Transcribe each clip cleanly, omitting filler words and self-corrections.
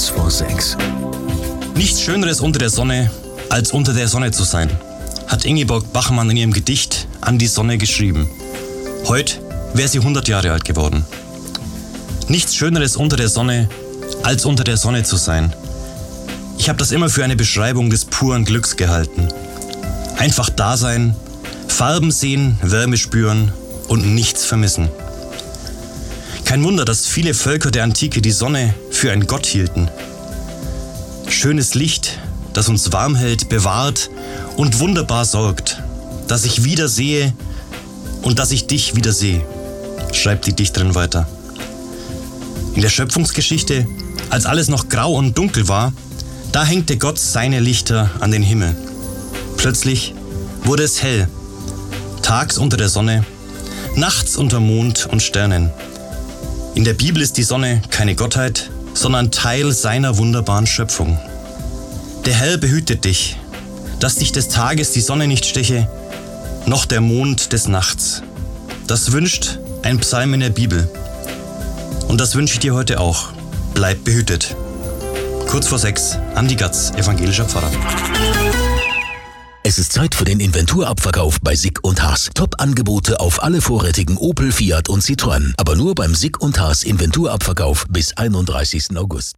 Kurz vor 6. Nichts Schöneres unter der Sonne, als unter der Sonne zu sein, hat Ingeborg Bachmann in ihrem Gedicht An die Sonne geschrieben. Heute wäre sie 100 Jahre alt geworden. Nichts Schöneres unter der Sonne, als unter der Sonne zu sein. Ich habe das immer für eine Beschreibung des puren Glücks gehalten. Einfach da sein, Farben sehen, Wärme spüren und nichts vermissen. Kein Wunder, dass viele Völker der Antike die Sonne für einen Gott hielten. Schönes Licht, das uns warm hält, bewahrt und wunderbar sorgt, dass ich wieder sehe und dass ich dich wieder sehe, schreibt die Dichterin weiter. In der Schöpfungsgeschichte, als alles noch grau und dunkel war, da hängte Gott seine Lichter an den Himmel. Plötzlich wurde es hell, tags unter der Sonne, nachts unter Mond und Sternen. In der Bibel ist die Sonne keine Gottheit, sondern Teil seiner wunderbaren Schöpfung. Der Herr behütet dich, dass dich des Tages die Sonne nicht steche, noch der Mond des Nachts. Das wünscht ein Psalm in der Bibel. Und das wünsche ich dir heute auch. Bleib behütet. Kurz vor 6, Andi Gatz, evangelischer Pfarrer. Es ist Zeit für den Inventurabverkauf bei Sick & Haas. Top-Angebote auf alle vorrätigen Opel, Fiat und Citroën. Aber nur beim Sick & Haas Inventurabverkauf bis 31. August.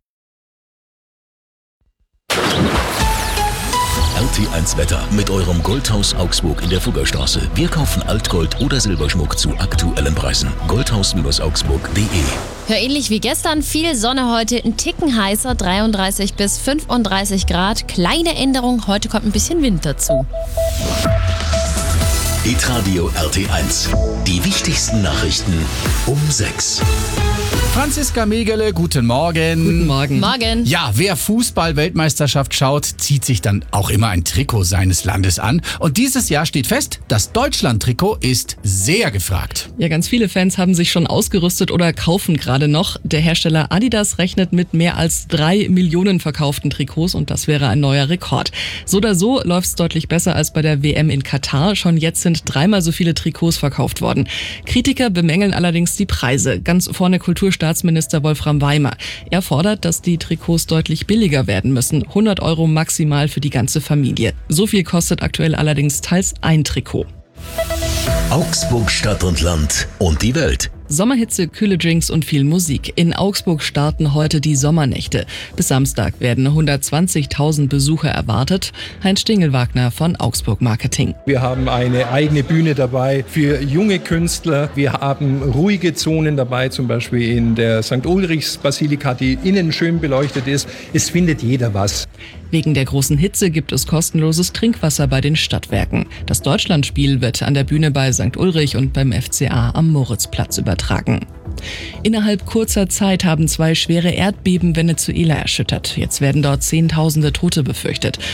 RT1 Wetter mit eurem Goldhaus Augsburg in der Fuggerstraße. Wir kaufen Altgold oder Silberschmuck zu aktuellen Preisen. Goldhaus-augsburg.de. Ja, ähnlich wie gestern, viel Sonne heute, ein Ticken heißer, 33 bis 35 Grad. Kleine Änderung, heute kommt ein bisschen Wind dazu. Hitradio RT1. Die wichtigsten Nachrichten um 6. Franziska Megele, guten Morgen. Guten Morgen. Morgen. Ja, wer Fußball-Weltmeisterschaft schaut, zieht sich dann auch immer ein Trikot seines Landes an. Und dieses Jahr steht fest, das Deutschland-Trikot ist sehr gefragt. Ja, ganz viele Fans haben sich schon ausgerüstet oder kaufen gerade noch. Der Hersteller Adidas rechnet mit mehr als 3 Millionen verkauften Trikots und das wäre ein neuer Rekord. So oder so läuft es deutlich besser als bei der WM in Katar. Schon jetzt sind 3-mal so viele Trikots verkauft worden. Kritiker bemängeln allerdings die Preise. Ganz vorne Kulturstaatsminister Wolfram Weimer. Er fordert, dass die Trikots deutlich billiger werden müssen. 100 € maximal für die ganze Familie. So viel kostet aktuell allerdings teils ein Trikot. Augsburg, Stadt und Land und die Welt. Sommerhitze, kühle Drinks und viel Musik. In Augsburg starten heute die Sommernächte. Bis Samstag werden 120.000 Besucher erwartet. Heinz Stingelwagner von Augsburg Marketing. Wir haben eine eigene Bühne dabei für junge Künstler. Wir haben ruhige Zonen dabei, zum Beispiel in der St. Ulrichs Basilika, die innen schön beleuchtet ist. Es findet jeder was. Wegen der großen Hitze gibt es kostenloses Trinkwasser bei den Stadtwerken. Das Deutschlandspiel wird an der Bühne bei St. Ulrich und beim FCA am Moritzplatz übertragen. Innerhalb kurzer Zeit haben 2 schwere Erdbeben Venezuela erschüttert. Jetzt werden dort Zehntausende Tote befürchtet.